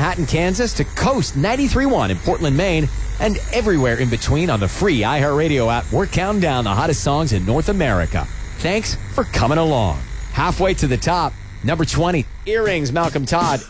Manhattan, Kansas to Coast 93.1 in Portland, Maine, and everywhere in between on the free iHeartRadio app. We're counting down the hottest songs in North America. Thanks for coming along. Halfway to the top, number 20, Earrings, Malcolm Todd.